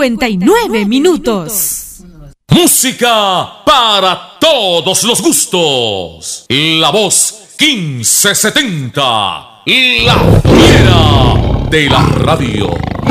59 minutos. Música para todos los gustos. La voz 1570. La fiera de la radio.